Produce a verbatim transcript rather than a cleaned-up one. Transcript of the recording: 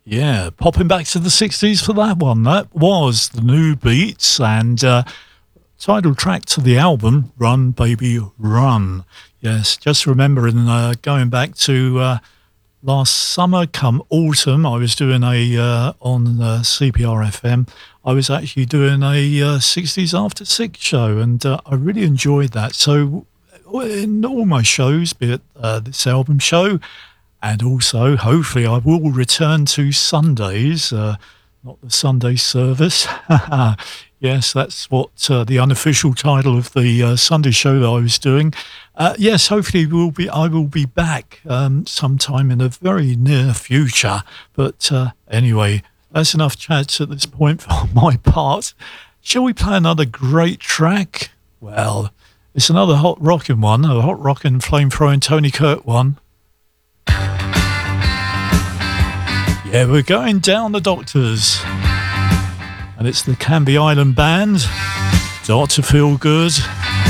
Yeah, popping back to the sixties for that one. That was the New Beats and uh, title track to the album, Run Baby Run. Yes, just remembering uh, going back to uh, last summer come autumn, I was doing a, uh, on uh, C P R F M, I was actually doing a uh, sixties After Six show, and uh, I really enjoyed that. So in all my shows, be it uh, this album show, and also, hopefully, I will return to Sundays, uh, not the Sunday service. Yes, that's what uh, the unofficial title of the uh, Sunday show that I was doing. Uh, yes, hopefully, we'll be. I will be back um, sometime in the very near future. But uh, anyway, that's enough chats at this point for my part. Shall we play another great track? Well, it's another hot rockin' one, a hot rockin' flame-throwing Tony Kirk one. Yeah, we're going down the Doctors. And it's the Canby Island Band, Doctor Feel Good.